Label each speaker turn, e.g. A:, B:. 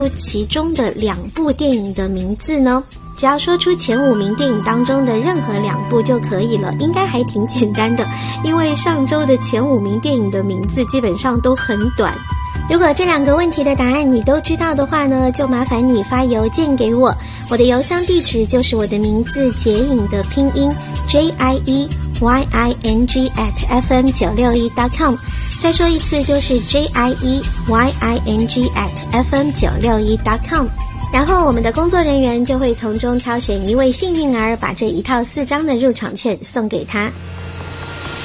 A: 其中的2部电影的名字呢？只要说出前5名电影当中的任何2部就可以了，应该还挺简单的，因为上周的前5名电影的名字基本上都很短。如果这2个问题的答案你都知道的话呢，就麻烦你发邮件给我，我的邮箱地址就是我的名字结影的拼音 JIEYING@fm961.com， 再说一次就是 JIEYING@fm961.com， 然后我们的工作人员就会从中挑选1位幸运儿，把这1套4张的入场券送给他。